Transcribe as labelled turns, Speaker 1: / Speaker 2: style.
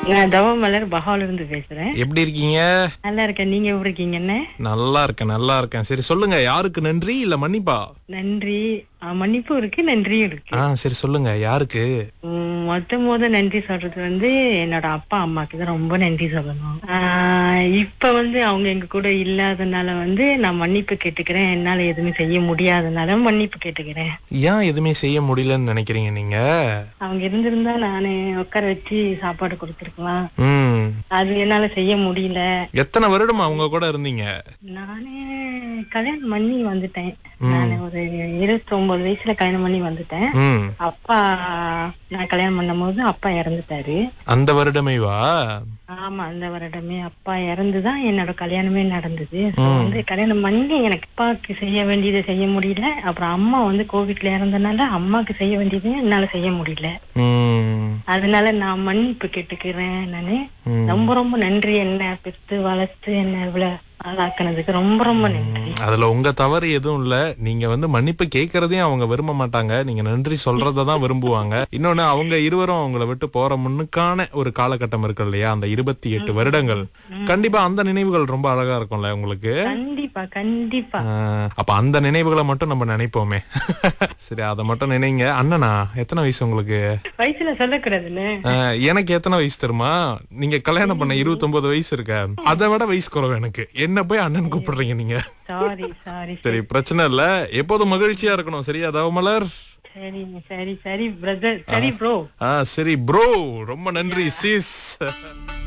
Speaker 1: நான் தவமலர் பஹால இருந்து பேசுறேன்.
Speaker 2: எப்படி இருக்கீங்க?
Speaker 1: நல்லா இருக்கேன். நீங்க எப்படி இருக்கீங்க? என்ன
Speaker 2: நல்லா இருக்கேன். சரி சொல்லுங்க, யாருக்கு நன்றி இல்ல மன்னிப்பா?
Speaker 1: நன்றி. மன்னிப்பும் இருக்கு, நன்றியும் இருக்கு.
Speaker 2: சரி சொல்லுங்க, யாருக்கு?
Speaker 1: மொத நன்றி சொல்றது என்னோட அப்பா அம்மாக்கு தான் ரொம்ப நன்றி சொல்லணும். இப்ப அவங்க எங்க கூட இல்லாதனால நான் மன்னிப்பு கேட்டுக்கிறேன். என்னால எதுவுமே செய்ய முடியாதனால மன்னிப்பு கேட்டுக்கிறேன்.
Speaker 2: ஏன் எதுவுமே செய்ய முடியலன்னு நினைக்கிறீங்க நீங்க?
Speaker 1: அவங்க இருந்திருந்தா நானு உட்கார வச்சு சாப்பாடு கொடுத்துருக்கலாம்.
Speaker 2: ம்.
Speaker 1: அது என்னால செய்ய முடியல.
Speaker 2: எத்தனை வருடம் அவங்க கூட இருந்தீங்க?
Speaker 1: நானே கல்யாணம் பண்ணி வந்துட்டேன். நான் ஒரு 29 வயசுல கல்யாணம் பண்ணி வந்துட்டேன்.
Speaker 2: ம்.
Speaker 1: அப்பா நான் கல்யாணம் பண்ணும் போது அப்பா இறந்துட்டாரு.
Speaker 2: அந்த வருடமேவா?
Speaker 1: ஆமா, அந்த வருடமே அப்பா இறந்துதான் என்னோட கல்யாணமே நடந்தது. கல்யாணம் பண்ணி எனக்கு அப்பாவுக்கு செய்ய வேண்டியதை செய்ய முடியல. அப்புறம் அம்மா கோவிட்ல இறந்தனால அம்மாக்கு செய்ய வேண்டியது என்னால செய்ய முடியல. அதனால நான் மன்னிப்பு கேட்டுக்கிறேன். நானு ரொம்ப ரொம்ப நன்றி. என்ன பெத்து வளர்த்து என்ன இவ்வளவு ஆளாக்குனதுக்கு ரொம்ப ரொம்ப நன்றி.
Speaker 2: அதுல உங்க தவறு எதுவும் இல்ல. நீங்க மன்னிப்பு கேட்கறதையும் அவங்க விரும்ப மாட்டாங்க. நீங்க நன்றி சொல்றதான் விரும்புவாங்க. இன்னொன்னு, அவங்க இருவரும் அவங்கள விட்டு போற முன்னுக்கான ஒரு காலகட்டம் இருக்கு இல்லையா, அந்த 28 வருடங்கள். கண்டிப்பா அந்த நினைவுகள் ரொம்ப அழகா இருக்கும்ல உங்களுக்கு.
Speaker 1: கண்டிப்பா கண்டிப்பா.
Speaker 2: அப்ப அந்த நினைவுகளை மட்டும் நம்ம நினைப்போமே. சரி, அதை மட்டும் நினைங்க. அண்ணனா எத்தனை வயசு உங்களுக்கு?
Speaker 1: வயசுல சொல்லக்கூடாதுன்னு.
Speaker 2: எனக்கு எத்தனை வயசு தெரியுமா? நீங்க கல்யாணம் பண்ண 29 வயசு இருக்க, அதை விட வயசு குறைவு எனக்கு. என்ன போய் அண்ணன் கூப்பிடுறீங்க நீங்க?
Speaker 1: Sorry sorry.
Speaker 2: சரி, பிரச்சனை இல்ல. எப்போதும் மகிழ்ச்சியா இருக்கணும். சரியா தவமலர்?
Speaker 1: சரி சரி சரி பிரதர். சரி ப்ரோ.
Speaker 2: சரி ப்ரோ, ரொம்ப நன்றி சிஸ்.